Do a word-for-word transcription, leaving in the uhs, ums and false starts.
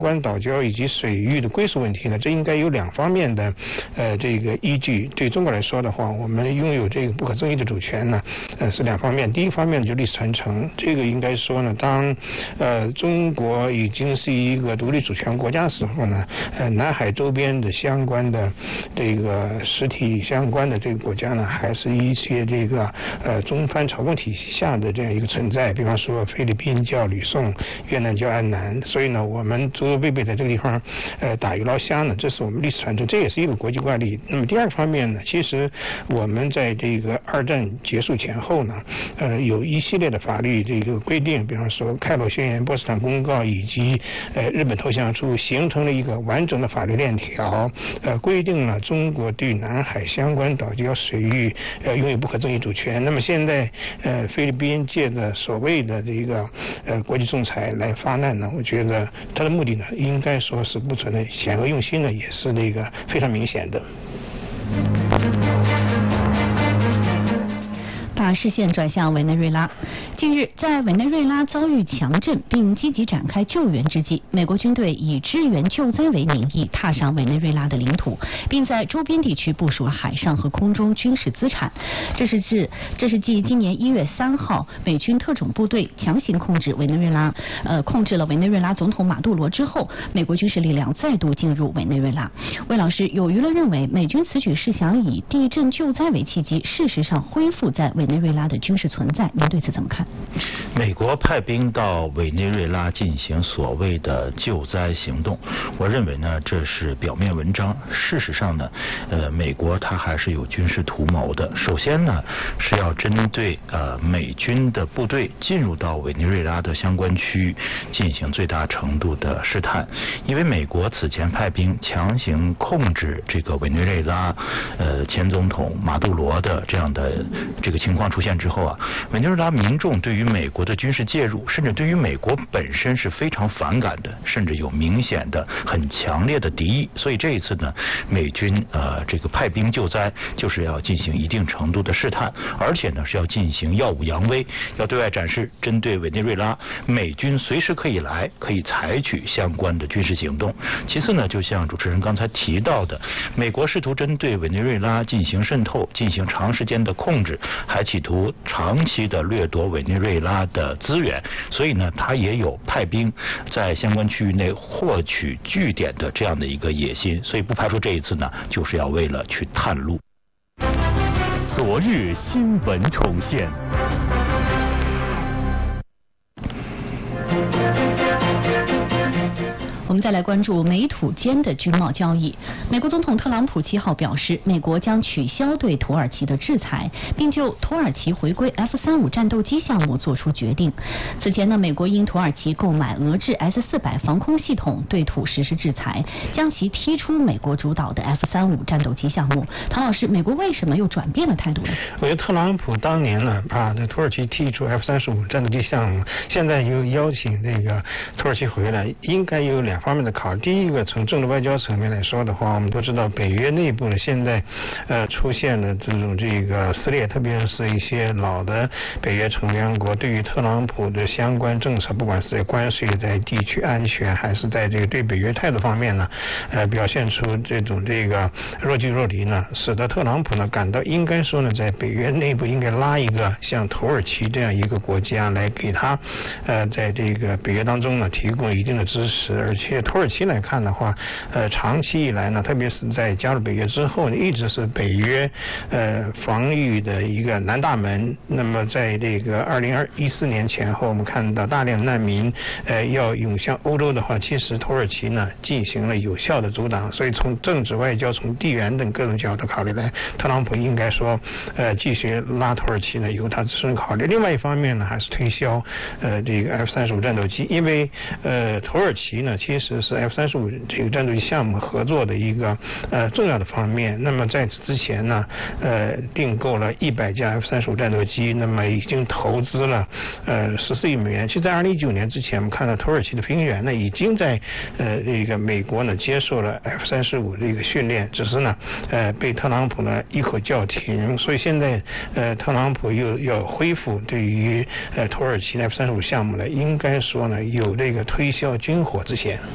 关岛礁以及水域的归属问题呢，这应该有两方面的呃这个依据。对中国来说的话，我们拥有这个不可争议的主权呢，呃是两方面。第一方面就历史传承，这个应该说呢，当呃中国已经是一个独立主权国家的时候呢，呃南海周边的相关的这个实体相关的这个国家呢，还是一些这个呃中藩朝贡体系下的这样一个存在。比方说菲律宾叫吕宋，越南叫安南，所以呢，我们祖祖辈辈在这个地方呃打鱼捞虾呢，这是我们历史传承，这也是一个国际惯例。那么第二方面呢，其实我们在这个二战结束前后呢，呃有一系列的法律这个规定，比方说开罗宣言、波茨坦公告以及呃日本投降书，形成了一个完整的法律链条，呃规定了中国对南海相关岛礁水域呃拥有不可争议主权。那么现在呃菲律宾借着所谓的这个呃国际仲裁来发难呢，我觉得它的目的呢，应该说是不存在险恶用心呢，也是那个非常明显的。 把视线转向委内瑞拉。近日，在委内瑞拉遭遇强震并积极展开救援之际，美国军队以支援救灾为名义踏上委内瑞拉的领土，并在周边地区部署了海上和空中军事资产。这是自这是继今年一月三号美军特种部队强行控制委内瑞拉，呃，控制了委内瑞拉总统马杜罗之后，美国军事力量再度进入委内瑞拉。魏老师，有舆论认为，美军此举是想以地震救灾为契机，事实上恢复在委内瑞拉的军事存在，您对此怎么看？ 美国派兵到委内瑞拉进行所谓的救灾行动，我认为呢，这是表面文章。事实上呢，呃，美国它还是有军事图谋的。首先呢，是要针对呃美军的部队进入到委内瑞拉的相关区域进行最大程度的试探，因为美国此前派兵强行控制这个委内瑞拉呃前总统马杜罗的这样的这个情况出现之后啊，委内瑞拉民众对于美国的军事介入，甚至对于美国本身是非常反感的，甚至有明显的很强烈的敌意。所以这一次呢，美军呃这个派兵救灾，就是要进行一定程度的试探，而且呢是要进行耀武扬威，要对外展示针对委内瑞拉美军随时可以来，可以采取相关的军事行动。其次呢，就像主持人刚才提到的，美国试图针对委内瑞拉进行渗透，进行长时间的控制，还企图长期的掠夺委内瑞拉的资源，所以呢，他也有派兵在相关区域内获取据点的这样的一个野心，所以不排除这一次呢，就是要为了去探路。 昨日新闻重现。 我们再来关注美土间的军贸交易。美国总统特朗普七号表示，美国将取消对土耳其的制裁，并就土耳其回归 F 三十五 战斗机项目做出决定。此前呢，美国因土耳其购买俄制 S 四百 防空系统对土实施制裁，将其踢出美国主导的 F 三十五 战斗机项目。唐老师，美国为什么又转变了态度呢？ 我觉得特朗普当年呢，把这土耳其踢出 F 三十五 战斗机项目，现在又邀请这个土耳其回来，应该有两方面的考虑。第一个，从政治外交层面来说的话，我们都知道北约内部呢，现在呃出现了这种这个撕裂，特别是一些老的北约成员国对于特朗普的相关政策，不管是在关税、在地区安全，还是在这个对北约态度方面呢，呃表现出这种这个若即若离呢，使得特朗普呢感到应该说呢，在北约内部应该拉一个像土耳其这样一个国家来给他呃在这个北约当中呢提供一定的支持。而且土耳其来看的话，呃长期以来呢，特别是在加入北约之后呢，一直是北约呃防御的一个南大门。那么在这个二零一四年前后，我们看到大量难民呃要涌向欧洲的话，其实土耳其呢进行了有效的阻挡。所以从政治外交、从地缘等各种角度考虑来，特朗普应该说呃继续拉土耳其呢由他自身考虑。另外一方面呢，还是推销呃这个 F 三十五 战斗机，因为呃土耳其呢其实是 F 三十五 这个战斗机项目合作的一个呃重要的方面。那么在此之前呢，呃订购了一百架 F 三十五 战斗机，那么已经投资了呃十四亿美元。其实在二零一九年之前，我们看到土耳其的飞行员呢已经在呃这个美国呢接受了 F 三十五 这个训练，只是呢呃被特朗普呢一口叫停。所以现在呃特朗普又要恢复对于呃土耳其的 F 三十五 项目呢，应该说呢有这个推销军火之嫌。